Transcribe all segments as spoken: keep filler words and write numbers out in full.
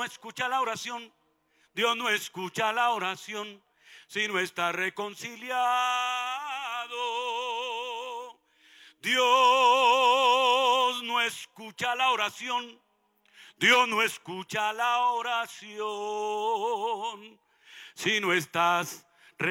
escucha la oración. Dios no escucha la oración si no está reconciliado. Dios no escucha la oración. Dios no escucha la oración si no estás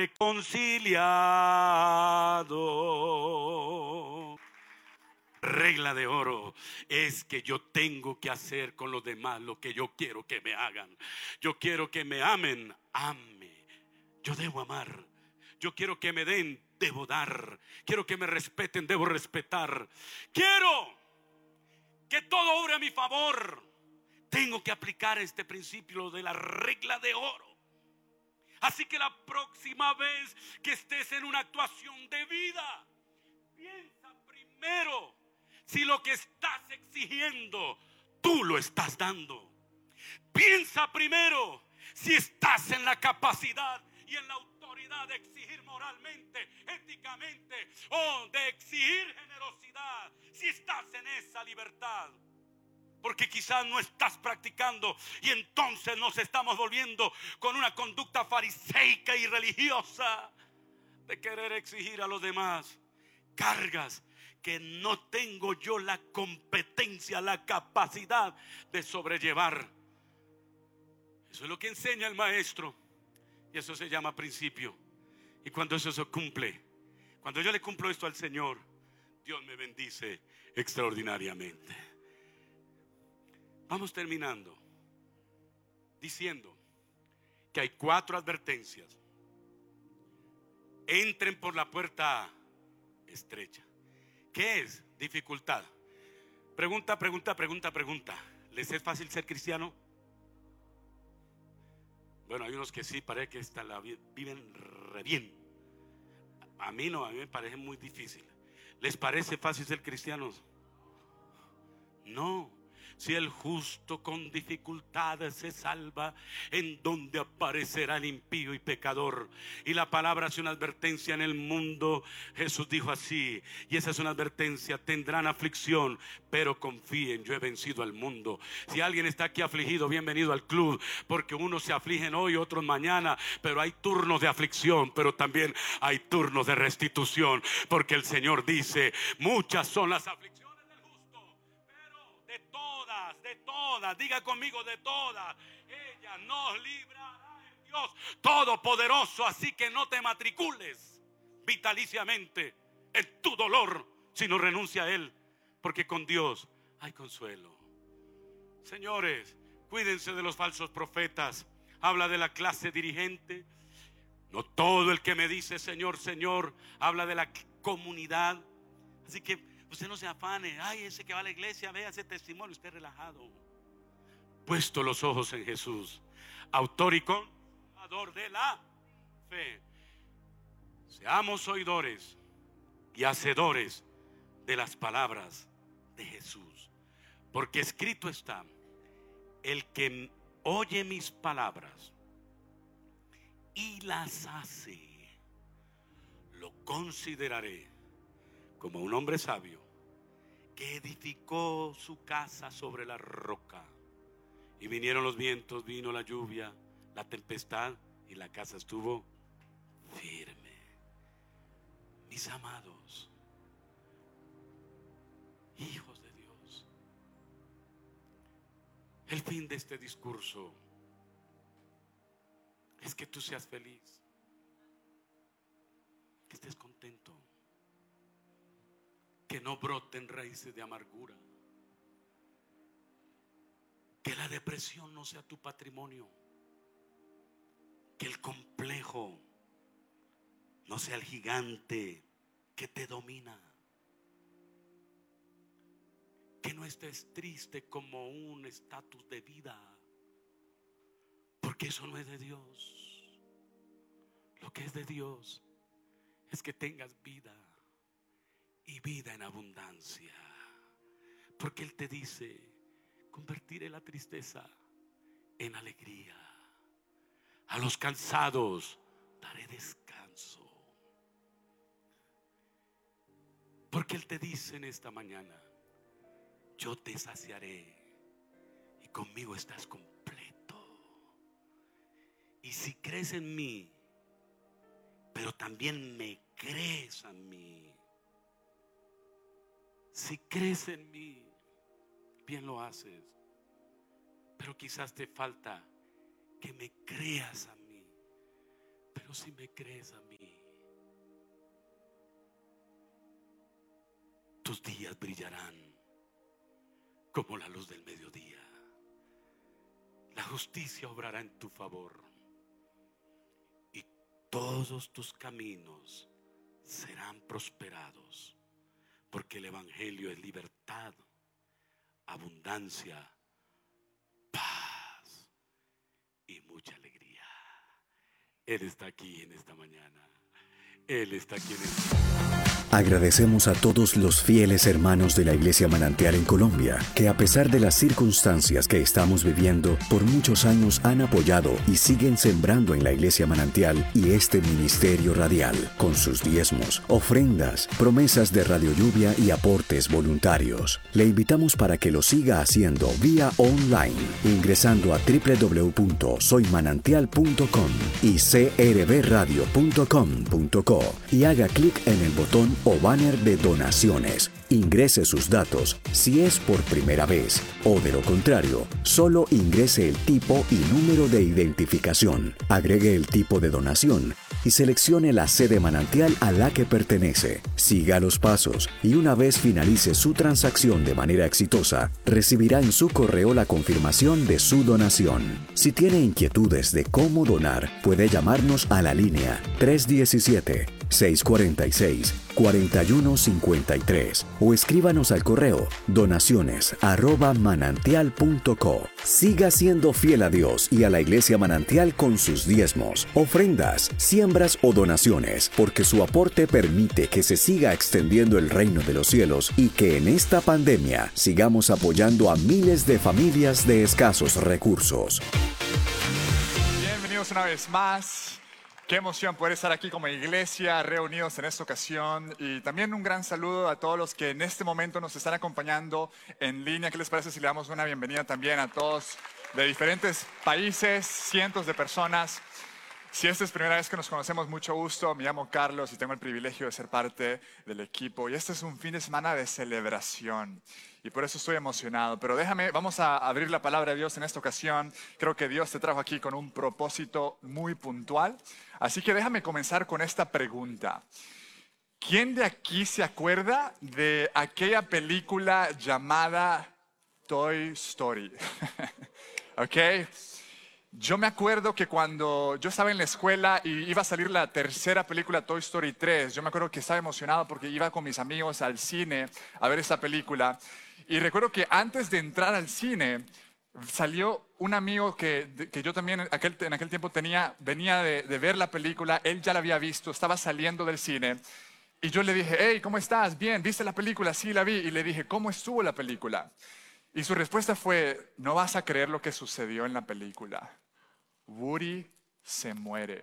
reconciliado. Regla de oro es que yo tengo que hacer con los demás lo que yo quiero que me hagan. Yo quiero que me amen, ame. Yo debo amar. Yo quiero que me den, debo dar. Quiero que me respeten, debo respetar. Quiero que todo obre a mi favor. Tengo que aplicar este principio de la regla de oro. Así que la próxima vez que estés en una actuación de vida, piensa primero si lo que estás exigiendo tú lo estás dando. Piensa primero si estás en la capacidad y en la autoridad de exigir moralmente, éticamente, o de exigir generosidad. Si estás en esa libertad. Porque quizás no estás practicando y entonces nos estamos volviendo con una conducta fariseica y religiosa de querer exigir a los demás cargas que no tengo yo la competencia, la capacidad de sobrellevar. Eso es lo que enseña el maestro y eso se llama principio. Y cuando eso se cumple, cuando yo le cumplo esto al Señor, Dios me bendice extraordinariamente. Vamos terminando diciendo que hay cuatro advertencias. Entren por la puerta estrecha. ¿Qué es dificultad? Pregunta, pregunta, pregunta, pregunta. ¿Les es fácil ser cristiano? Bueno, hay unos que sí, parece que esta la viven re bien. A mí no, a mí me parece muy difícil. ¿Les parece fácil ser cristianos? No. Si el justo con dificultades se salva, ¿en donde aparecerá el impío y pecador? Y la palabra hace una advertencia en el mundo. Jesús dijo así, y esa es una advertencia: tendrán aflicción, pero confíen, yo he vencido al mundo. Si alguien está aquí afligido, bienvenido al club, porque unos se afligen hoy, otros mañana, pero hay turnos de aflicción, pero también hay turnos de restitución, porque el Señor dice, muchas son las aflicciones del justo, pero de todas, de todas, diga conmigo, de todas, ella nos librará el Dios Todopoderoso. Así que no te matricules vitaliciamente en tu dolor, sino renuncia a él, porque con Dios hay consuelo. Señores, cuídense de los falsos profetas. Habla de la clase dirigente. No todo el que me dice Señor, Señor, habla de la comunidad. Así que usted no se afane. Ay, ese que va a la iglesia, vea ese testimonio. Usted relajado, puesto los ojos en Jesús, autor y consumador de la fe. Seamos oidores y hacedores de las palabras de Jesús, porque escrito está: el que oye mis palabras y las hace, lo consideraré como un hombre sabio que edificó su casa sobre la roca. Y vinieron los vientos, vino la lluvia, la tempestad, y la casa estuvo firme. Mis amados, hijos de Dios, el fin de este discurso es que tú seas feliz, que estés contento, que no broten raíces de amargura, que la depresión no sea tu patrimonio, que el complejo no sea el gigante que te domina, que no estés triste como un estatus de vida, porque eso no es de Dios. Lo que es de Dios es que tengas vida y vida en abundancia, porque Él te dice: convertiré la tristeza en alegría, a los cansados daré descanso. Porque Él te dice en esta mañana: yo te saciaré y conmigo estás completo. si crees en mí, pero también me crees a mí. Si crees en mí, bien lo haces. Pero quizás te falta que me creas a mí. Pero si me crees a mí, tus días brillarán como la luz del mediodía. La justicia obrará en tu favor y todos tus caminos serán prosperados, porque el evangelio es libertad, abundancia, paz y mucha alegría. Él está aquí en esta mañana. Él está aquí en esta mañana. Agradecemos a todos los fieles hermanos de la Iglesia Manantial en Colombia, que a pesar de las circunstancias que estamos viviendo, por muchos años han apoyado y siguen sembrando en la Iglesia Manantial y este ministerio radial, con sus diezmos, ofrendas, promesas de Radio Lluvia y aportes voluntarios. Le invitamos para que lo siga haciendo vía online, ingresando a doble u doble u doble u punto soy manantial punto com y c r b radio punto com punto co y haga clic en el botón o banner de donaciones. Ingrese sus datos si es por primera vez o, de lo contrario, solo ingrese el tipo y número de identificación. Agregue el tipo de donación y seleccione la sede manantial a la que pertenece. Siga los pasos y una vez finalice su transacción de manera exitosa, recibirá en su correo la confirmación de su donación. Si tiene inquietudes de cómo donar, puede llamarnos a la línea tres uno siete, seis cuatro seis, cuatro uno cinco tres o escríbanos al correo donaciones arroba manantial punto co. Siga siendo fiel a Dios y a la Iglesia Manantial con sus diezmos, ofrendas, siembras o donaciones, porque su aporte permite que se siga extendiendo el reino de los cielos y que en esta pandemia sigamos apoyando a miles de familias de escasos recursos. Bienvenidos una vez más. Qué emoción poder estar aquí como iglesia reunidos en esta ocasión, y también un gran saludo a todos los que en este momento nos están acompañando en línea. ¿Qué les parece si le damos una bienvenida también a todos de diferentes países, cientos de personas? Si esta es la primera vez que nos conocemos, mucho gusto. Me llamo Carlos y tengo el privilegio de ser parte del equipo. Y este es un fin de semana de celebración y por eso estoy emocionado. Pero déjame, vamos a abrir la palabra de Dios en esta ocasión. Creo que Dios te trajo aquí con un propósito muy puntual. Así que déjame comenzar con esta pregunta. ¿Quién de aquí se acuerda de aquella película llamada Toy Story? ¿Ok? Yo me acuerdo que cuando yo estaba en la escuela y iba a salir la tercera película, Toy Story tres, yo me acuerdo que estaba emocionado porque iba con mis amigos al cine a ver esa película. Y recuerdo que antes de entrar al cine, salió un amigo que, que yo también en aquel, en aquel tiempo tenía, venía de, de ver la película, él ya la había visto, estaba saliendo del cine. Y yo le dije, hey, ¿cómo estás? Bien, ¿viste la película? Sí, la vi. Y le dije, ¿cómo estuvo la película? Y su respuesta fue, no vas a creer lo que sucedió en la película. Woody se muere.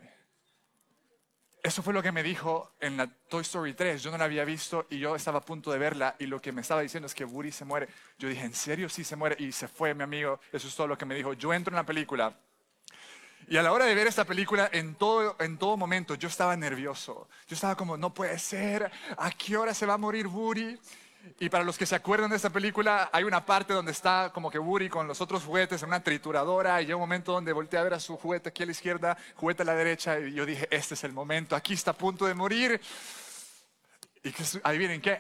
Eso fue lo que me dijo en la Toy Story tres. Yo no la había visto y yo estaba a punto de verla y lo que me estaba diciendo es que Woody se muere. Yo dije, ¿en serio? Sí se muere. Y se fue mi amigo. Eso es todo lo que me dijo. Yo entro en la película y a la hora de ver esta película, en todo, en todo momento, yo estaba nervioso. Yo estaba como, no puede ser. ¿A qué hora se va a morir Woody? Y para los que se acuerdan de esta película, hay una parte donde está como que Woody con los otros juguetes en una trituradora y llega un momento donde voltea a ver a su juguete aquí a la izquierda, juguete a la derecha, y yo dije, este es el momento, aquí está a punto de morir. Y que, adivinen qué,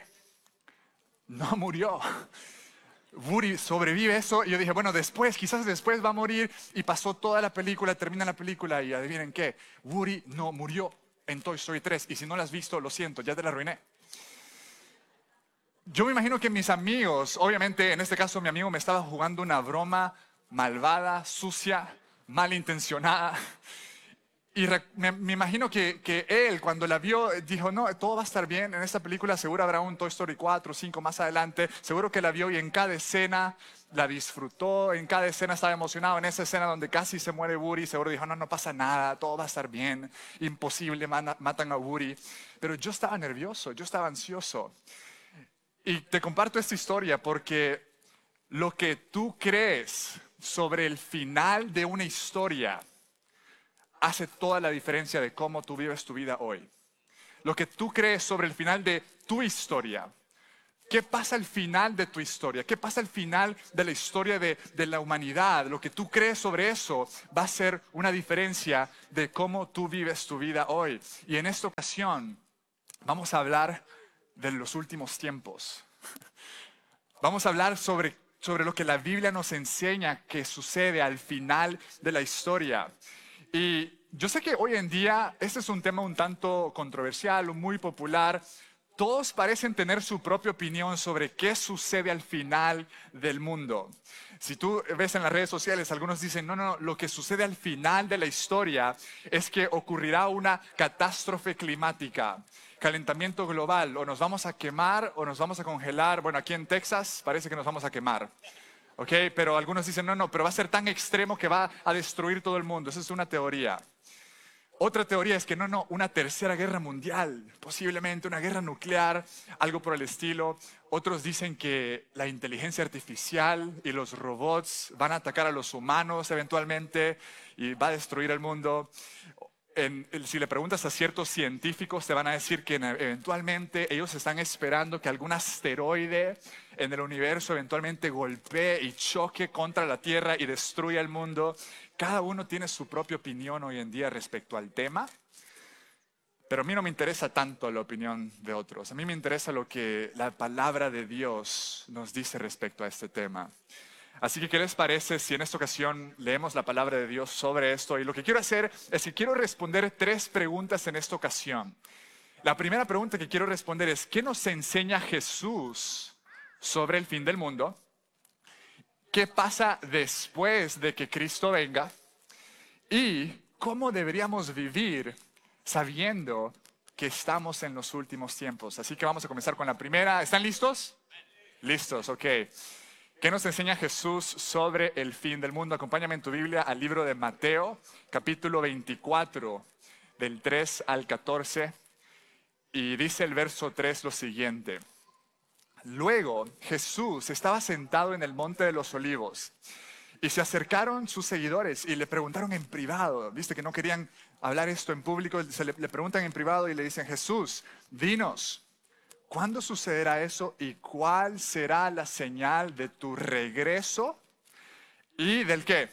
no murió. Woody sobrevive eso y yo dije, bueno, después, quizás después va a morir, y pasó toda la película, termina la película y adivinen qué, Woody no murió en Toy Story tres, y si no la has visto, lo siento, ya te la arruiné. Yo me imagino que mis amigos, obviamente en este caso mi amigo me estaba jugando una broma malvada, sucia, malintencionada. Y me, me imagino que, que él cuando la vio dijo, no, todo va a estar bien, en esta película seguro habrá un Toy Story cuatro o cinco más adelante. Seguro que la vio y en cada escena la disfrutó, en cada escena estaba emocionado. En esa escena donde casi se muere Woody, seguro dijo, no, no pasa nada, todo va a estar bien, imposible, man, matan a Woody. Pero yo estaba nervioso, yo estaba ansioso. Y te comparto esta historia porque lo que tú crees sobre el final de una historia hace toda la diferencia de cómo tú vives tu vida hoy. Lo que tú crees sobre el final de tu historia. ¿Qué pasa al final de tu historia? ¿Qué pasa al final de la historia de, de la humanidad? Lo que tú crees sobre eso va a ser una diferencia de cómo tú vives tu vida hoy. Y en esta ocasión vamos a hablar de los últimos tiempos. Vamos a hablar sobre, sobre lo que la Biblia nos enseña que sucede al final de la historia. Y yo sé que hoy en día este es un tema un tanto controversial, muy popular. Todos parecen tener su propia opinión sobre qué sucede al final del mundo. Si tú ves en las redes sociales, algunos dicen, no, no, lo que sucede al final de la historia es que ocurrirá una catástrofe climática, calentamiento global, o nos vamos a quemar o nos vamos a congelar. Bueno, aquí en Texas parece que nos vamos a quemar. ¿Ok? Pero algunos dicen, no, no, pero va a ser tan extremo que va a destruir todo el mundo. Esa es una teoría. Otra teoría es que no, no, una tercera guerra mundial, posiblemente una guerra nuclear, algo por el estilo. Otros dicen que la inteligencia artificial y los robots van a atacar a los humanos eventualmente y va a destruir el mundo. En, si le preguntas a ciertos científicos, te van a decir que eventualmente ellos están esperando que algún asteroide en el universo eventualmente golpee y choque contra la Tierra y destruya el mundo. Cada uno tiene su propia opinión hoy en día respecto al tema, pero a mí no me interesa tanto la opinión de otros. A mí me interesa lo que la palabra de Dios nos dice respecto a este tema. Así que, ¿qué les parece si en esta ocasión leemos la palabra de Dios sobre esto? Y lo que quiero hacer es que quiero responder tres preguntas en esta ocasión. La primera pregunta que quiero responder es, ¿qué nos enseña Jesús sobre el fin del mundo? ¿Qué pasa después de que Cristo venga? ¿Y cómo deberíamos vivir sabiendo que estamos en los últimos tiempos? Así que vamos a comenzar con la primera. ¿Están listos? Listos, ok. ¿Qué nos enseña Jesús sobre el fin del mundo? Acompáñame en tu Biblia al libro de Mateo, capítulo veinticuatro, del tres al catorce. Y dice el verso tres lo siguiente. Luego Jesús estaba sentado en el monte de los olivos y se acercaron sus seguidores y le preguntaron en privado. Viste que no querían hablar esto en público, se le, le preguntan en privado y le dicen, Jesús, dinos, ¿cuándo sucederá eso y cuál será la señal de tu regreso y del qué?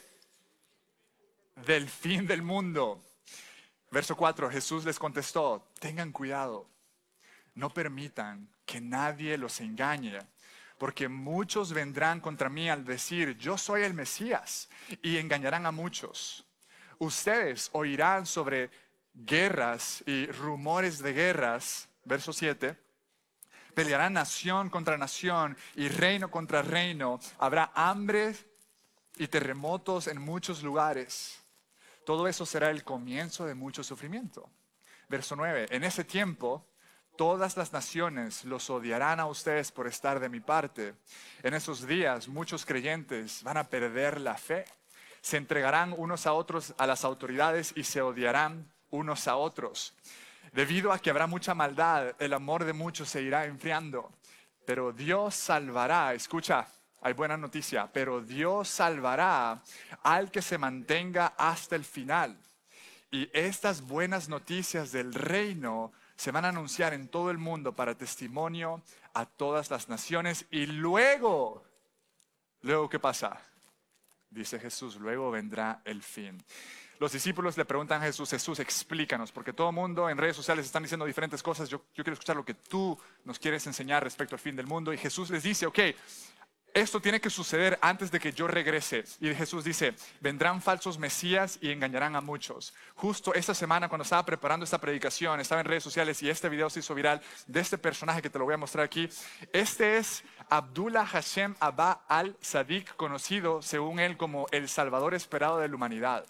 Del fin del mundo. Verso cuatro, Jesús les contestó, tengan cuidado, no permitan que nadie los engañe, porque muchos vendrán contra mí al decir, yo soy el Mesías, y engañarán a muchos. Ustedes oirán sobre guerras y rumores de guerras, verso siete, pelearán nación contra nación y reino contra reino, habrá hambre y terremotos en muchos lugares. Todo eso será el comienzo de mucho sufrimiento. Verso nueve, en ese tiempo todas las naciones los odiarán a ustedes por estar de mi parte. En esos días muchos creyentes van a perder la fe. Se entregarán unos a otros a las autoridades y se odiarán unos a otros. Debido a que habrá mucha maldad, el amor de muchos se irá enfriando. Pero Dios salvará, escucha, hay buena noticia, pero Dios salvará al que se mantenga hasta el final. Y estas buenas noticias del reino se van a anunciar en todo el mundo para testimonio a todas las naciones. Y luego, luego ¿qué pasa? Dice Jesús, luego vendrá el fin. Los discípulos le preguntan a Jesús, Jesús, explícanos, porque todo el mundo en redes sociales están diciendo diferentes cosas. Yo, yo quiero escuchar lo que tú nos quieres enseñar respecto al fin del mundo. Y Jesús les dice, ok, esto tiene que suceder antes de que yo regrese. Y Jesús dice, vendrán falsos mesías y engañarán a muchos. Justo esta semana cuando estaba preparando esta predicación, estaba en redes sociales y este video se hizo viral de este personaje que te lo voy a mostrar aquí. Este es Abdullah Hashem Abba al-Sadiq, conocido según él como el Salvador esperado de la humanidad.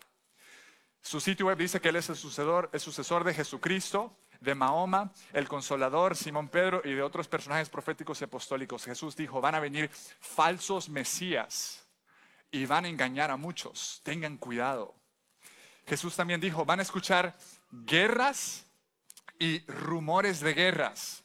Su sitio web dice que él es el sucesor, el sucesor de Jesucristo, de Mahoma, el Consolador, Simón Pedro y de otros personajes proféticos y apostólicos. Jesús dijo, van a venir falsos mesías y van a engañar a muchos. Tengan cuidado. Jesús también dijo, van a escuchar guerras y rumores de guerras.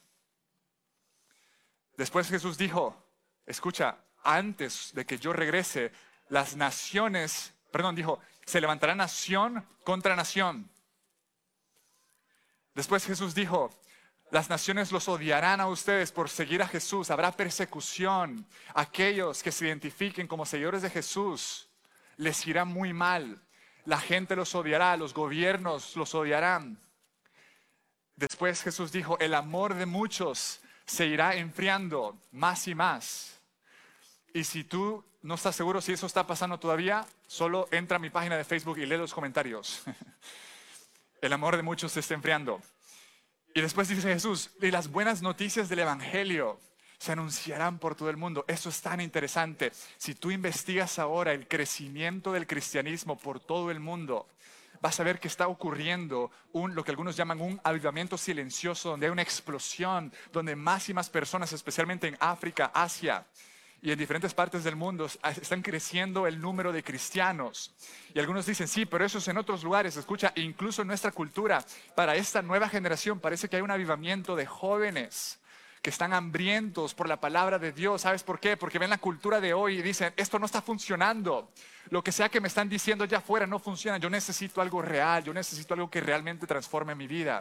Después Jesús dijo, escucha, antes de que yo regrese, las naciones Perdón, dijo, se levantará nación contra nación. Después Jesús dijo, las naciones los odiarán a ustedes por seguir a Jesús. Habrá persecución. Aquellos que se identifiquen como seguidores de Jesús les irá muy mal. La gente los odiará, los gobiernos los odiarán. Después Jesús dijo, el amor de muchos se irá enfriando más y más. Y si tú no estás seguro si eso está pasando todavía, solo entra a mi página de Facebook y lee los comentarios. El amor de muchos se está enfriando. Y después dice Jesús, y las buenas noticias del Evangelio se anunciarán por todo el mundo. Eso es tan interesante. Si tú investigas ahora el crecimiento del cristianismo por todo el mundo, vas a ver que está ocurriendo un, lo que algunos llaman un avivamiento silencioso, donde hay una explosión, donde más y más personas, especialmente en África, Asia y en diferentes partes del mundo, están creciendo el número de cristianos. Y algunos dicen, sí, pero eso es en otros lugares. Escucha, incluso en nuestra cultura, para esta nueva generación parece que hay un avivamiento de jóvenes que están hambrientos por la palabra de Dios. ¿Sabes por qué? Porque ven la cultura de hoy y dicen, esto no está funcionando. Lo que sea que me están diciendo allá afuera no funciona. Yo necesito algo real, yo necesito algo que realmente transforme mi vida.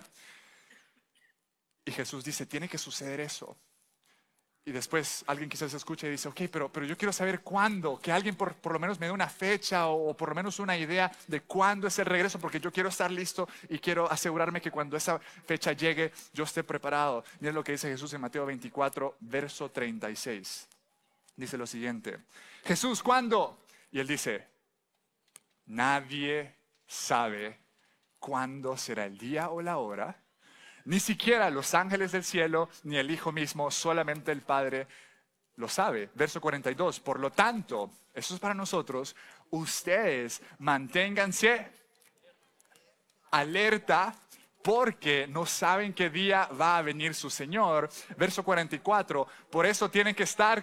Y Jesús dice, tiene que suceder eso. Y después alguien quizás escucha y dice, ok, pero, pero yo quiero saber cuándo, que alguien por, por lo menos me dé una fecha o, o por lo menos una idea de cuándo es el regreso, porque yo quiero estar listo y quiero asegurarme que cuando esa fecha llegue, yo esté preparado. Miren lo que dice Jesús en Mateo veinticuatro, verso treinta y seis. Dice lo siguiente, Jesús, ¿cuándo? Y él dice, nadie sabe cuándo será el día o la hora. Ni siquiera los ángeles del cielo, ni el Hijo mismo, solamente el Padre lo sabe. Verso cuarenta y dos, por lo tanto, eso es para nosotros, ustedes manténganse alerta porque no saben qué día va a venir su Señor. Verso cuarenta y cuatro, por eso tienen que estar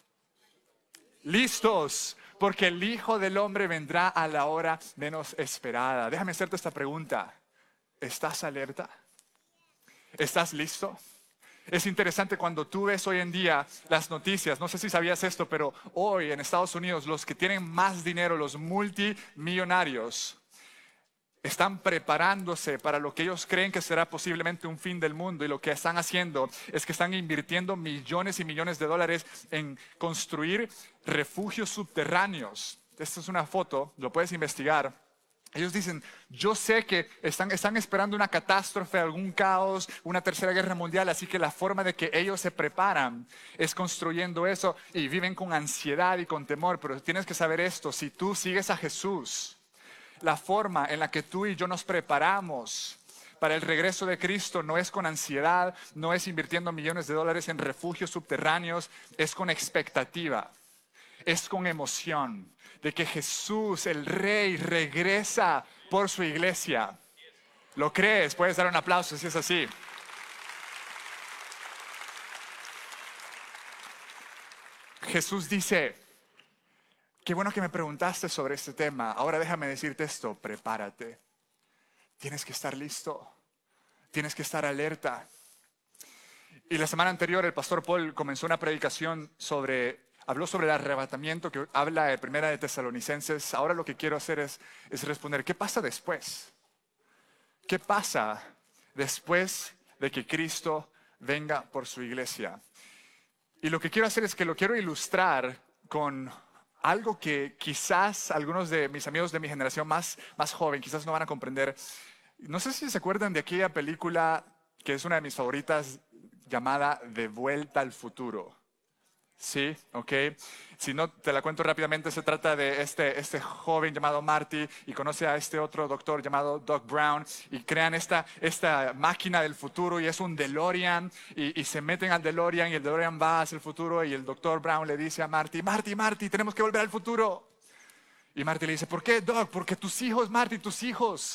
listos, porque el Hijo del Hombre vendrá a la hora menos esperada. Déjame hacerte esta pregunta, ¿estás alerta? ¿Estás listo? Es interesante cuando tú ves hoy en día las noticias, no sé si sabías esto, pero hoy en Estados Unidos los que tienen más dinero, los multimillonarios, están preparándose para lo que ellos creen que será posiblemente un fin del mundo, y lo que están haciendo es que están invirtiendo millones y millones de dólares en construir refugios subterráneos. Esta es una foto, lo puedes investigar. Ellos dicen, yo sé que están, están esperando una catástrofe, algún caos, una tercera guerra mundial, así que la forma de que ellos se preparan es construyendo eso, y viven con ansiedad y con temor. Pero tienes que saber esto, si tú sigues a Jesús, la forma en la que tú y yo nos preparamos para el regreso de Cristo no es con ansiedad, no es invirtiendo millones de dólares en refugios subterráneos, es con expectativa, es con emoción de que Jesús, el Rey, regresa por su iglesia. ¿Lo crees? Puedes dar un aplauso si es así. Jesús dice, qué bueno que me preguntaste sobre este tema. Ahora déjame decirte esto, prepárate. Tienes que estar listo. Tienes que estar alerta. Y la semana anterior el pastor Paul comenzó una predicación sobre... Habló sobre el arrebatamiento que habla de Primera de Tesalonicenses. Ahora lo que quiero hacer es, es responder, ¿qué pasa después? ¿Qué pasa después de que Cristo venga por su iglesia? Y lo que quiero hacer es que lo quiero ilustrar con algo que quizás algunos de mis amigos de mi generación más, más joven quizás no van a comprender. No sé si se acuerdan de aquella película que es una de mis favoritas llamada De Vuelta al Futuro. Sí, ok. Si no, te la cuento rápidamente. Se trata de este, este joven llamado Marty y conoce a este otro doctor llamado Doc Brown y crean esta, esta máquina del futuro, y es un DeLorean, y, y se meten al DeLorean y el DeLorean va hacia el futuro, y el doctor Brown le dice a Marty, Marty, Marty, tenemos que volver al futuro. Y Marty le dice, ¿por qué, Doc? Porque tus hijos, Marty, tus hijos.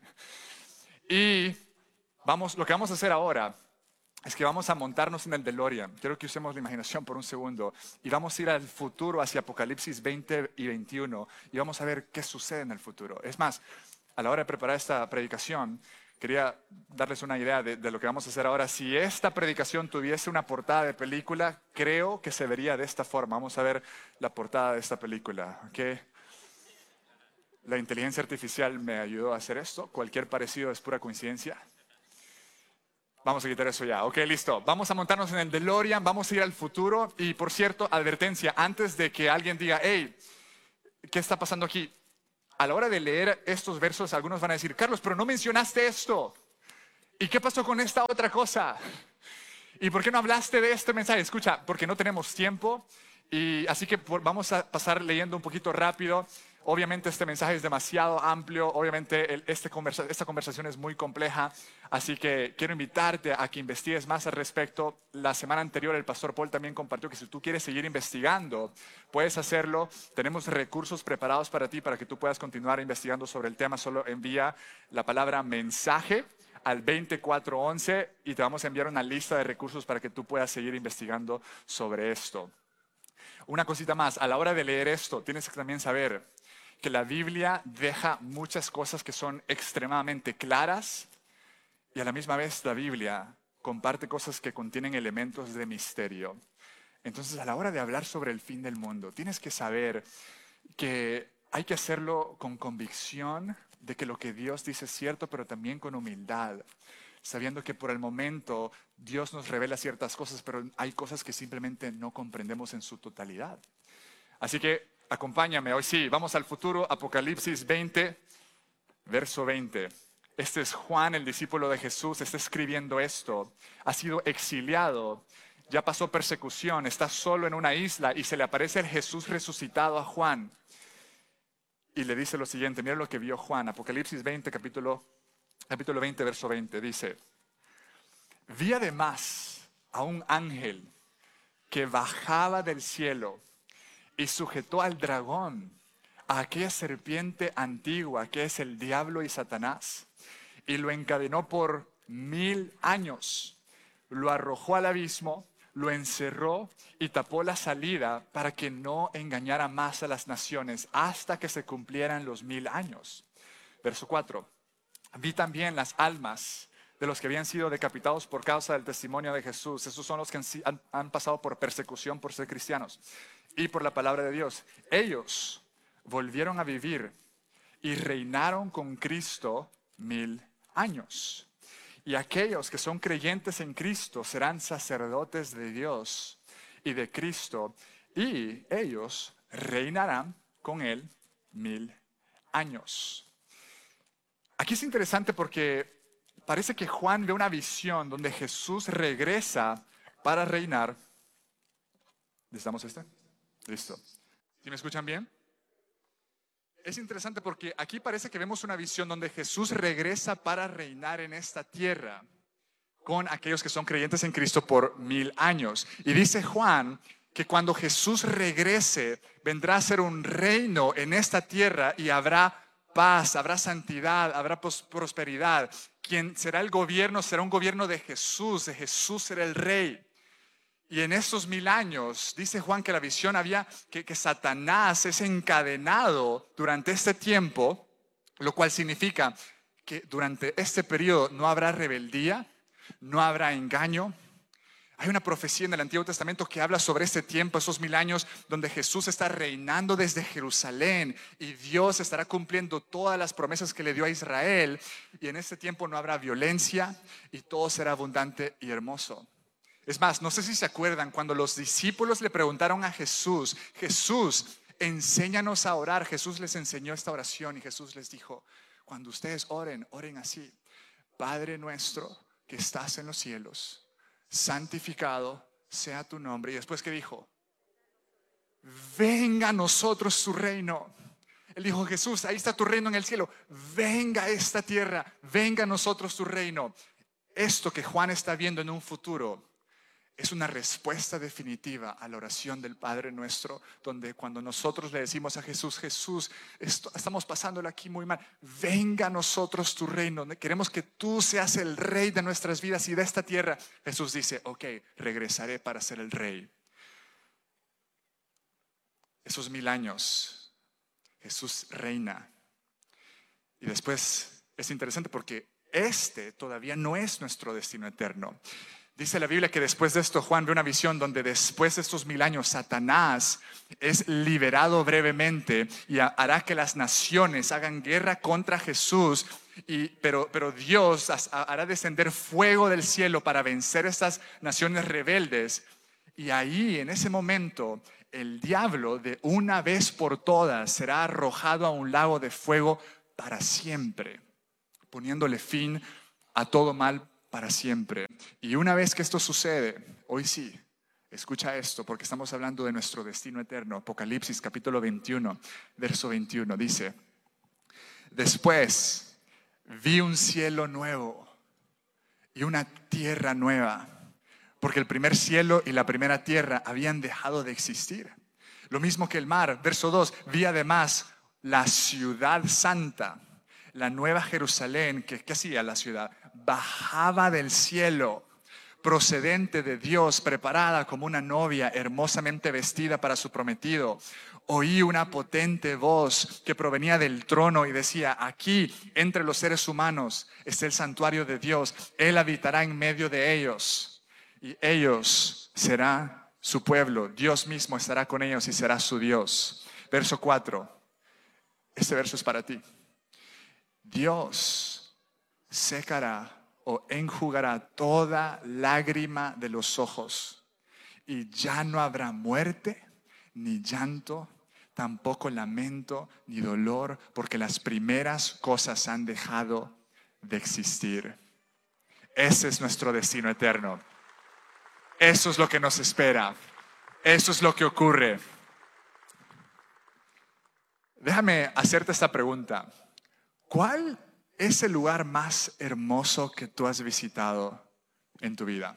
Y vamos, lo que vamos a hacer ahora es que vamos a montarnos en el DeLorean. Quiero que usemos la imaginación por un segundo y vamos a ir al futuro, hacia Apocalipsis veinte y veintiuno, y vamos a ver qué sucede en el futuro. Es más, a la hora de preparar esta predicación, quería darles una idea de, de lo que vamos a hacer ahora. Si esta predicación tuviese una portada de película, creo que se vería de esta forma. Vamos a ver la portada de esta película, ¿ok? La inteligencia artificial me ayudó a hacer esto. Cualquier parecido es pura coincidencia. Vamos a quitar eso ya. Ok, listo. Vamos a montarnos en el DeLorean, vamos a ir al futuro. Y por cierto, advertencia, antes de que alguien diga, hey, ¿qué está pasando aquí? A la hora de leer estos versos, algunos van a decir, Carlos, pero no mencionaste esto. ¿Y qué pasó con esta otra cosa? ¿Y por qué no hablaste de este mensaje? Escucha, porque no tenemos tiempo. Y así que por, vamos a pasar leyendo un poquito rápido. Obviamente este mensaje es demasiado amplio, obviamente el, este conversa, esta conversación es muy compleja, así que quiero invitarte a que investigues más al respecto. La semana anterior el pastor Paul también compartió que si tú quieres seguir investigando, puedes hacerlo. Tenemos recursos preparados para ti, para que tú puedas continuar investigando sobre el tema. Solo envía la palabra mensaje al veinticuatro once y te vamos a enviar una lista de recursos para que tú puedas seguir investigando sobre esto. Una cosita más, a la hora de leer esto, tienes que también saber que la Biblia deja muchas cosas que son extremadamente claras y a la misma vez la Biblia comparte cosas que contienen elementos de misterio. Entonces, a la hora de hablar sobre el fin del mundo, tienes que saber que hay que hacerlo con convicción de que lo que Dios dice es cierto, pero también con humildad, sabiendo que por el momento Dios nos revela ciertas cosas, pero hay cosas que simplemente no comprendemos en su totalidad. Así que acompáñame, hoy sí, vamos al futuro, Apocalipsis veinte, verso veinte. Este es Juan, el discípulo de Jesús, está escribiendo esto. Ha sido exiliado, ya pasó persecución, está solo en una isla y se le aparece el Jesús resucitado a Juan. Y le dice lo siguiente, mira lo que vio Juan, Apocalipsis veinte, capítulo, capítulo veinte, verso veinte, dice: vi además a un ángel que bajaba del cielo y sujetó al dragón, a aquella serpiente antigua que es el diablo y Satanás, y lo encadenó por mil años. Lo arrojó al abismo, lo encerró y tapó la salida para que no engañara más a las naciones hasta que se cumplieran los mil años. Verso cuatro. Vi también las almas de los que habían sido decapitados por causa del testimonio de Jesús. Esos son los que han, han pasado por persecución por ser cristianos y por la palabra de Dios. Ellos volvieron a vivir y reinaron con Cristo mil años. Y aquellos que son creyentes en Cristo serán sacerdotes de Dios y de Cristo, y ellos reinarán con Él mil años. Aquí es interesante porque parece que Juan ve una visión donde Jesús regresa para reinar. ¿Necesitamos este? Listo. ¿Sí me escuchan bien? Es interesante porque aquí parece que vemos una visión donde Jesús regresa para reinar en esta tierra con aquellos que son creyentes en Cristo por mil años. Y dice Juan que cuando Jesús regrese, vendrá a ser un reino en esta tierra y habrá paz, habrá santidad, habrá prosperidad. Quien será el gobierno será un gobierno de Jesús, de Jesús será el rey. Y en estos mil años, dice Juan que la visión había, que, que Satanás es encadenado durante este tiempo, lo cual significa que durante este periodo no habrá rebeldía, no habrá engaño. Hay una profecía en el Antiguo Testamento que habla sobre este tiempo, esos mil años, donde Jesús está reinando desde Jerusalén y Dios estará cumpliendo todas las promesas que le dio a Israel. Y en este tiempo no habrá violencia y todo será abundante y hermoso. Es más, no sé si se acuerdan cuando los discípulos le preguntaron a Jesús, Jesús, enséñanos a orar. Jesús les enseñó esta oración y Jesús les dijo, cuando ustedes oren, oren así: Padre nuestro que estás en los cielos, santificado sea tu nombre. Y después, ¿qué dijo? Venga a nosotros tu reino. Él dijo, Jesús, ahí está tu reino en el cielo. Venga a esta tierra, venga a nosotros tu reino. Esto que Juan está viendo en un futuro es una respuesta definitiva a la oración del Padre Nuestro, donde cuando nosotros le decimos a Jesús, Jesús, esto, estamos pasándolo aquí muy mal, venga a nosotros tu reino, queremos que tú seas el rey de nuestras vidas y de esta tierra. Jesús dice, ok, regresaré para ser el rey. Esos mil años, Jesús reina. Y después es interesante porque este todavía no es nuestro destino eterno. Dice la Biblia que después de esto Juan ve una visión donde después de estos mil años Satanás es liberado brevemente y hará que las naciones hagan guerra contra Jesús, y, pero, pero Dios hará descender fuego del cielo para vencer estas naciones rebeldes. Y ahí, en ese momento, el diablo de una vez por todas será arrojado a un lago de fuego para siempre, poniéndole fin a todo mal para siempre. Y una vez que esto sucede, hoy sí, escucha esto, porque estamos hablando de nuestro destino eterno. Apocalipsis capítulo veintiuno, verso veintiuno, dice: después vi un cielo nuevo y una tierra nueva, porque el primer cielo y la primera tierra habían dejado de existir. Lo mismo que el mar. Verso dos, vi además la ciudad santa, la nueva Jerusalén, que ¿qué hacía la ciudad? Bajaba del cielo, procedente de Dios, preparada como una novia hermosamente vestida para su prometido. Oí una potente voz que provenía del trono y decía: aquí, entre los seres humanos, está el santuario de Dios. Él habitará en medio de ellos, y ellos serán su pueblo. Dios mismo estará con ellos y será su Dios. Verso cuatro. Este verso es para ti. Dios secará o enjugará toda lágrima de los ojos, y ya no habrá muerte, ni llanto, tampoco lamento, ni dolor, porque las primeras cosas han dejado de existir. Ese es nuestro destino eterno. Eso es lo que nos espera. Eso es lo que ocurre. Déjame hacerte esta pregunta. ¿Cuál es el lugar más hermoso que tú has visitado en tu vida?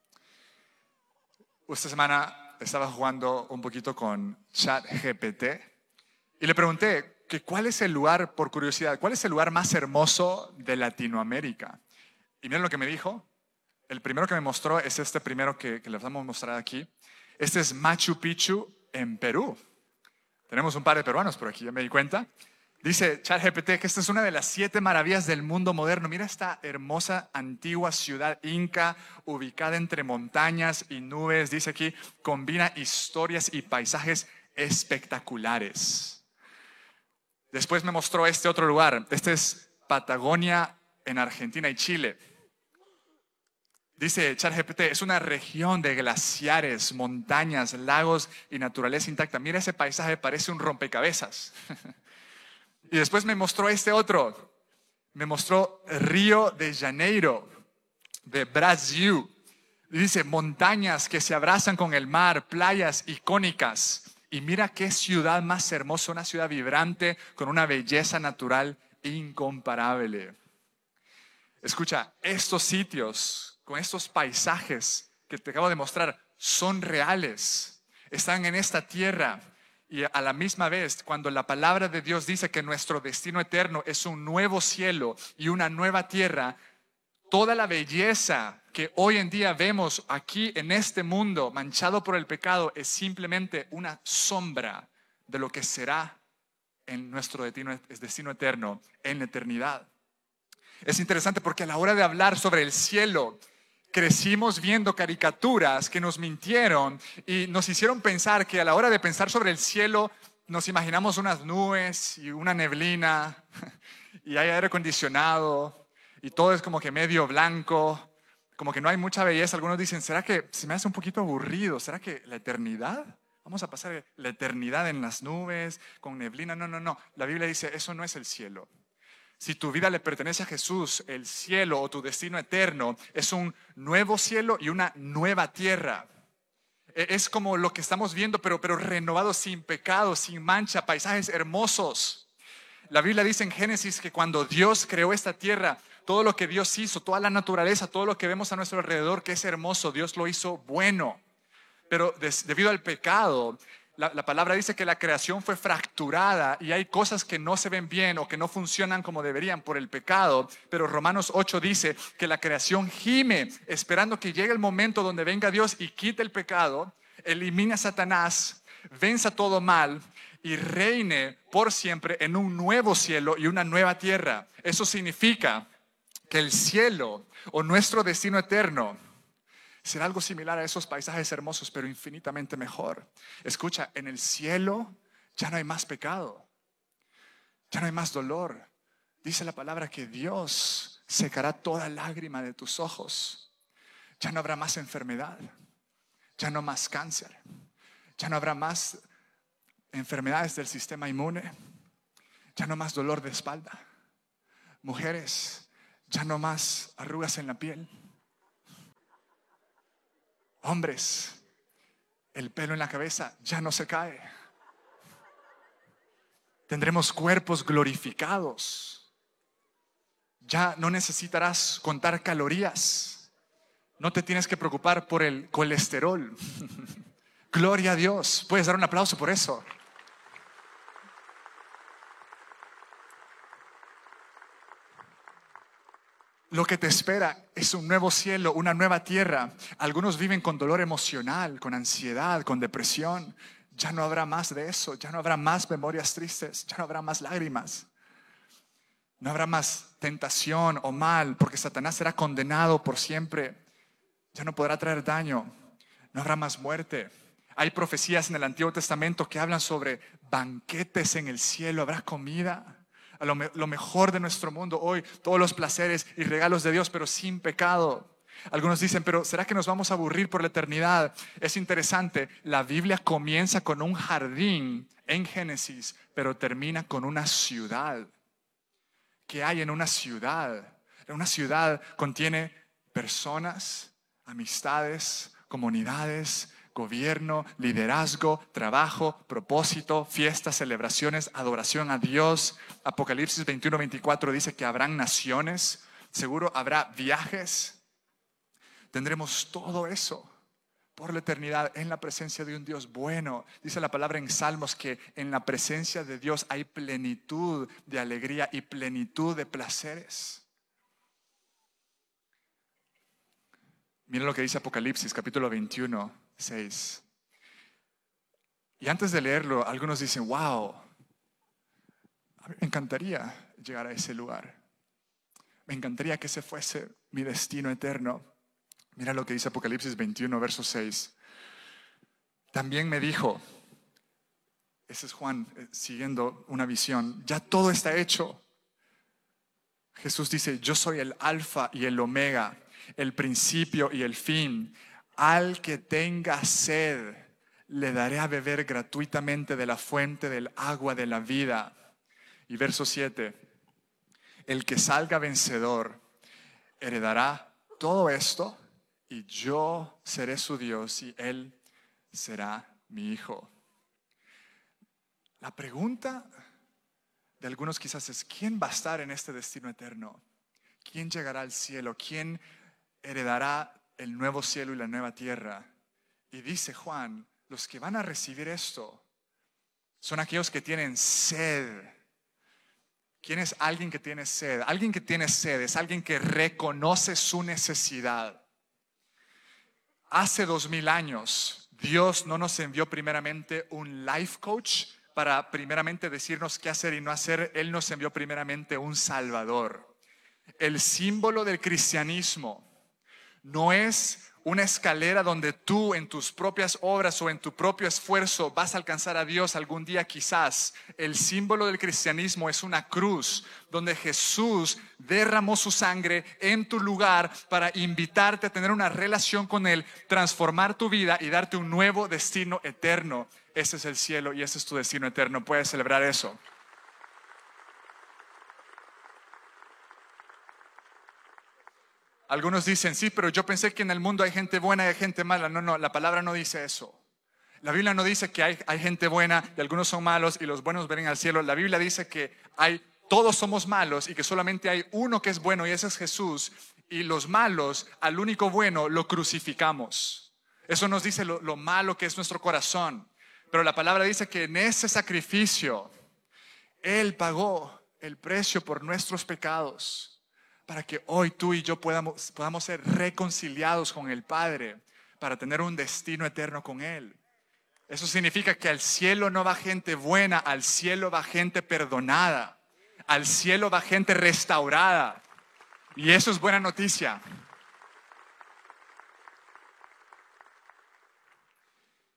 Esta semana estaba jugando un poquito con ChatGPT y le pregunté que cuál es el lugar, por curiosidad, cuál es el lugar más hermoso de Latinoamérica. Y miren lo que me dijo. El primero que me mostró es este primero que, que les vamos a mostrar aquí. Este es Machu Picchu en Perú. Tenemos un par de peruanos por aquí, ya me di cuenta. Dice ChatGPT que esta es una de las siete maravillas del mundo moderno. Mira esta hermosa antigua ciudad inca ubicada entre montañas y nubes. Dice aquí, combina historias y paisajes espectaculares. Después me mostró este otro lugar. Este es Patagonia en Argentina y Chile. Dice ChatGPT, es una región de glaciares, montañas, lagos y naturaleza intacta. Mira ese paisaje, parece un rompecabezas. Y después me mostró este otro. Me mostró Río de Janeiro, de Brasil. Y dice, montañas que se abrazan con el mar, playas icónicas. Y mira qué ciudad más hermosa, una ciudad vibrante con una belleza natural incomparable. Escucha, estos sitios, con estos paisajes que te acabo de mostrar, son reales. Están en esta tierra. Y a la misma vez, cuando la palabra de Dios dice que nuestro destino eterno es un nuevo cielo y una nueva tierra, toda la belleza que hoy en día vemos aquí en este mundo manchado por el pecado es simplemente una sombra de lo que será en nuestro destino, destino eterno, en la eternidad. Es interesante porque a la hora de hablar sobre el cielo, crecimos viendo caricaturas que nos mintieron y nos hicieron pensar que a la hora de pensar sobre el cielo nos imaginamos unas nubes y una neblina y hay aire acondicionado y todo es como que medio blanco, como que no hay mucha belleza. Algunos dicen, ¿será que se me hace un poquito aburrido? ¿Será que la eternidad? Vamos a pasar la eternidad en las nubes con neblina. No, no, no. La Biblia dice, eso no es el cielo. Si tu vida le pertenece a Jesús, el cielo o tu destino eterno es un nuevo cielo y una nueva tierra. Es como lo que estamos viendo, pero, pero renovado, sin pecado, sin mancha, paisajes hermosos. La Biblia dice en Génesis que cuando Dios creó esta tierra, todo lo que Dios hizo, toda la naturaleza, todo lo que vemos a nuestro alrededor que es hermoso, Dios lo hizo bueno. Pero des, debido al pecado, La, la palabra dice que la creación fue fracturada y hay cosas que no se ven bien o que no funcionan como deberían por el pecado. Pero Romanos ocho dice que la creación gime esperando que llegue el momento donde venga Dios y quite el pecado, elimine a Satanás, venza todo mal y reine por siempre en un nuevo cielo y una nueva tierra. Eso significa que el cielo o nuestro destino eterno Será algo similar a esos paisajes hermosos, pero infinitamente mejor. Escucha, en el cielo ya no hay más pecado. Ya no hay más dolor. Dice la palabra que Dios secará toda lágrima de tus ojos. Ya no habrá más enfermedad. Ya no más cáncer. Ya no habrá más enfermedades del sistema inmune. Ya no más dolor de espalda. Mujeres, ya no más arrugas en la piel. Hombres, el pelo en la cabeza ya no se cae. Tendremos cuerpos glorificados. Ya no necesitarás contar calorías. No te tienes que preocupar por el colesterol. Gloria a Dios. Puedes dar un aplauso por eso. Lo que te espera es un nuevo cielo, una nueva tierra. Algunos viven con dolor emocional, con ansiedad, con depresión. Ya no habrá más de eso. Ya no habrá más memorias tristes. Ya no habrá más lágrimas. No habrá más tentación o mal, porque Satanás será condenado por siempre. Ya no podrá traer daño. No habrá más muerte. Hay profecías en el Antiguo Testamento que hablan sobre banquetes en el cielo. Habrá comida. A lo, me, lo mejor de nuestro mundo hoy, todos los placeres y regalos de Dios, pero sin pecado. Algunos dicen, pero ¿será que nos vamos a aburrir por la eternidad? Es interesante, la Biblia comienza con un jardín en Génesis, pero termina con una ciudad. ¿Qué hay en una ciudad? En una ciudad contiene personas, amistades, comunidades, gobierno, liderazgo, trabajo, propósito, fiestas, celebraciones, adoración a Dios. Apocalipsis veintiuno veinticuatro dice que habrán naciones, seguro habrá viajes. Tendremos todo eso por la eternidad en la presencia de un Dios bueno. Dice la palabra en Salmos que en la presencia de Dios hay plenitud de alegría y plenitud de placeres. Mira lo que dice Apocalipsis capítulo veintiuno, seis. Y antes de leerlo, algunos dicen, wow, a mí me encantaría llegar a ese lugar. Me encantaría que ese fuese mi destino eterno. Mira lo que dice Apocalipsis veintiuno, verso seis. También me dijo, ese es Juan eh, siguiendo una visión, ya todo está hecho. Jesús dice, yo soy el alfa y el omega, el principio y el fin. Al que tenga sed, le daré a beber gratuitamente de la fuente del agua de la vida. Y verso siete, el que salga vencedor heredará todo esto y yo seré su Dios y él será mi hijo. La pregunta de algunos quizás es, ¿quién va a estar en este destino eterno? ¿Quién llegará al cielo? ¿Quién heredará el nuevo cielo y la nueva tierra? Y dice Juan, los que van a recibir esto son aquellos que tienen sed. ¿Quién es alguien que tiene sed? Alguien que tiene sed es alguien que reconoce su necesidad. Hace dos mil años, Dios no nos envió primeramente un life coach para primeramente decirnos qué hacer y no hacer. Él nos envió primeramente un Salvador. El símbolo del cristianismo no es una escalera donde tú en tus propias obras o en tu propio esfuerzo vas a alcanzar a Dios algún día quizás. El símbolo del cristianismo es una cruz donde Jesús derramó su sangre en tu lugar para invitarte a tener una relación con Él, transformar tu vida y darte un nuevo destino eterno. Ese es el cielo y ese es tu destino eterno. Puedes celebrar eso. Algunos dicen, sí, pero yo pensé que en el mundo hay gente buena y hay gente mala. No, no, la palabra no dice eso. La Biblia no dice que hay, hay gente buena y algunos son malos y los buenos ven al cielo. La Biblia dice que hay, todos somos malos y que solamente hay uno que es bueno y ese es Jesús. Y los malos, al único bueno, lo crucificamos. Eso nos dice lo, lo malo que es nuestro corazón. Pero la palabra dice que en ese sacrificio, Él pagó el precio por nuestros pecados. Para que hoy tú y yo podamos, podamos ser reconciliados con el Padre, para tener un destino eterno con Él. Eso significa que al cielo no va gente buena, al cielo va gente perdonada, al cielo va gente restaurada. Y eso es buena noticia.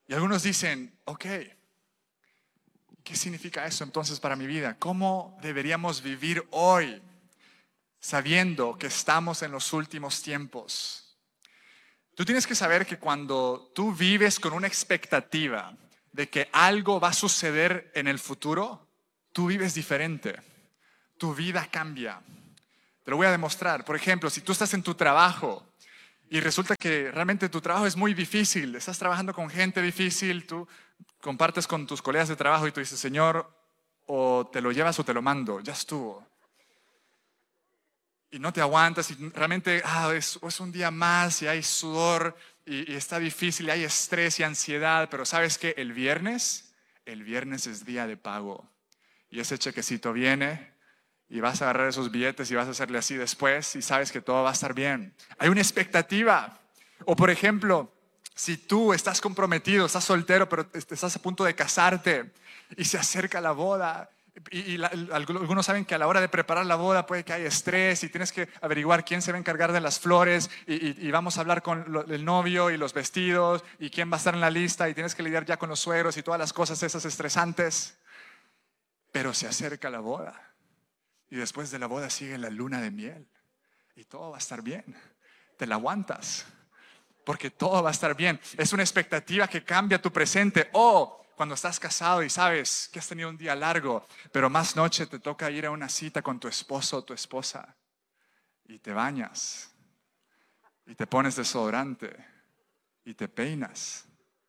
Y algunos dicen, ok, ¿qué significa eso entonces para mi vida? ¿Cómo deberíamos vivir hoy sabiendo que estamos en los últimos tiempos? Tú tienes que saber que cuando tú vives con una expectativa de que algo va a suceder en el futuro, tú vives diferente. Tu vida cambia. Te lo voy a demostrar. Por ejemplo, si tú estás en tu trabajo y resulta que realmente tu trabajo es muy difícil, estás trabajando con gente difícil, tú compartes con tus colegas de trabajo y tú dices, Señor, o te lo llevas o te lo mando, ya estuvo. Y no te aguantas y realmente ah, es, es un día más y hay sudor y, y está difícil y hay estrés y ansiedad, pero ¿sabes qué? El viernes, el viernes es día de pago y ese chequecito viene y vas a agarrar esos billetes y vas a hacerle así después y sabes que todo va a estar bien. Hay una expectativa. O por ejemplo, si tú estás comprometido, estás soltero, pero estás a punto de casarte y se acerca la boda y, y la, algunos saben que a la hora de preparar la boda puede que haya estrés y tienes que averiguar quién se va a encargar de las flores y, y, y vamos a hablar con lo, el novio y los vestidos y quién va a estar en la lista y tienes que lidiar ya con los suegros y todas las cosas esas estresantes. Pero se acerca la boda. Y después de la boda sigue la luna de miel. Y todo va a estar bien. Te la aguantas. Porque todo va a estar bien. Es una expectativa que cambia tu presente. O cuando estás casado y sabes que has tenido un día largo, pero más noche te toca ir a una cita con tu esposo o tu esposa. Y te bañas. Y te pones desodorante. Y te peinas.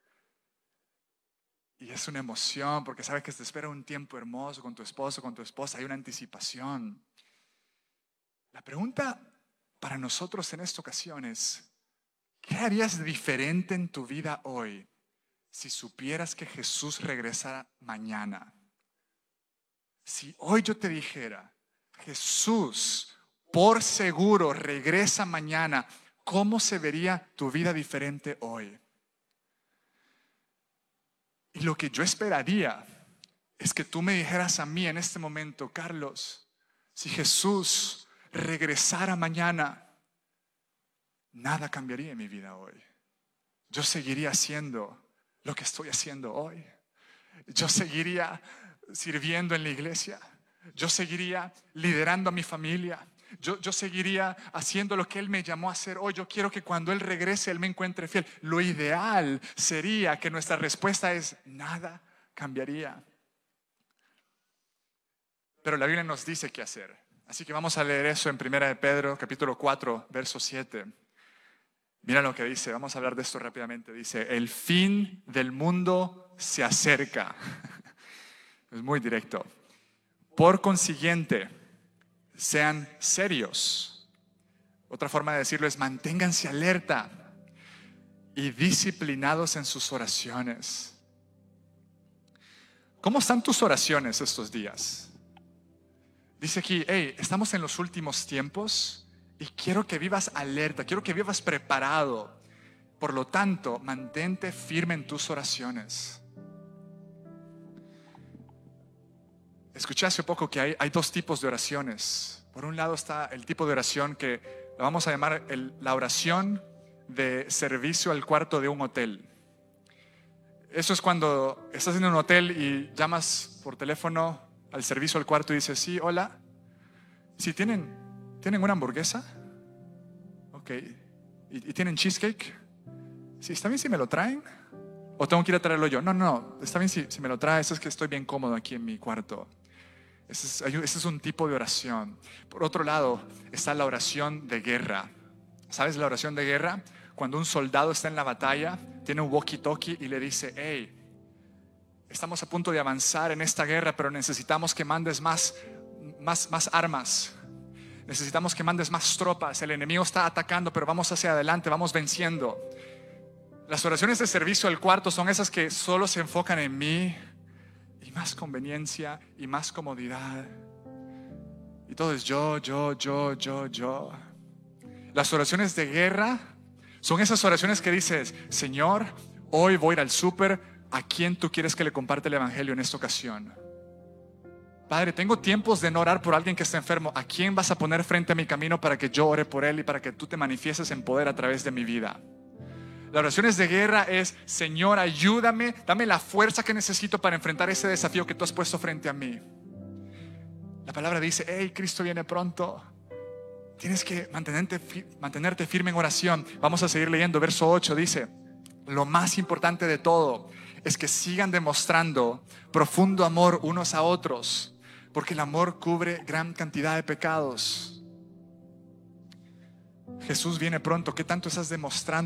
Y es una emoción porque sabes que te espera un tiempo hermoso con tu esposo, con tu esposa. Hay una anticipación. La pregunta para nosotros en esta ocasión es, ¿qué harías diferente en tu vida hoy si supieras que Jesús regresara mañana? Si hoy yo te dijera, Jesús por seguro regresa mañana, ¿cómo se vería tu vida diferente hoy? Y lo que yo esperaría es que tú me dijeras a mí en este momento, Carlos, si Jesús regresara mañana, nada cambiaría en mi vida hoy. Yo seguiría haciendo lo que estoy haciendo hoy. Yo seguiría sirviendo en la iglesia. Yo seguiría liderando a mi familia. Yo, yo seguiría haciendo lo que Él me llamó a hacer hoy. Yo quiero que cuando Él regrese, Él me encuentre fiel. Lo ideal sería que nuestra respuesta es, nada cambiaría. Pero la Biblia nos dice qué hacer. Así que vamos a leer eso en Primera de Pedro, capítulo cuatro, verso siete. Mira lo que dice, vamos a hablar de esto rápidamente. Dice, el fin del mundo se acerca. Es muy directo. Por consiguiente, sean serios. Otra forma de decirlo es manténganse alerta y disciplinados en sus oraciones. ¿Cómo están tus oraciones estos días? Dice aquí, hey, estamos en los últimos tiempos y quiero que vivas alerta, quiero que vivas preparado. Por lo tanto, mantente firme en tus oraciones. Escuché hace poco que hay, hay dos tipos de oraciones. Por un lado está el tipo de oración que la vamos a llamar el, la oración de servicio al cuarto de un hotel. Eso es cuando estás en un hotel y llamas por teléfono al servicio al cuarto y dices, sí, hola. ¿Sí tienen, ¿tienen una hamburguesa? Ok. ¿Y, y tienen cheesecake? Sí, ¿está bien si me lo traen? ¿O tengo que ir a traerlo yo? No, no, está bien si, si me lo traes, es que estoy bien cómodo aquí en mi cuarto. Ese es, ese es un tipo de oración. Por otro lado está la oración de guerra. ¿Sabes la oración de guerra? Cuando un soldado está en la batalla, tiene un walkie-talkie y le dice, hey, estamos a punto de avanzar en esta guerra, pero necesitamos que mandes más, más, más armas. Necesitamos que mandes más tropas. El enemigo está atacando, pero vamos hacia adelante, vamos venciendo. Las oraciones de servicio al cuarto son esas que solo se enfocan en mí y más conveniencia y más comodidad. Y todo es yo, yo, yo, yo, yo. Las oraciones de guerra son esas oraciones que dices, Señor, hoy voy a ir al súper. ¿A quién tú quieres que le comparte el evangelio en esta ocasión? Padre, tengo tiempos de no orar por alguien que está enfermo. ¿A quién vas a poner frente a mi camino para que yo ore por él y para que tú te manifiestes en poder a través de mi vida? Las oraciones de guerra es: Señor, ayúdame, dame la fuerza que necesito para enfrentar ese desafío que tú has puesto frente a mí. La palabra dice: hey, Cristo viene pronto. Tienes que mantenerte, mantenerte firme en oración. Vamos a seguir leyendo. Verso ocho dice: lo más importante de todo es que sigan demostrando profundo amor unos a otros, porque el amor cubre gran cantidad de pecados. Jesús viene pronto. ¿Qué tanto estás demostrando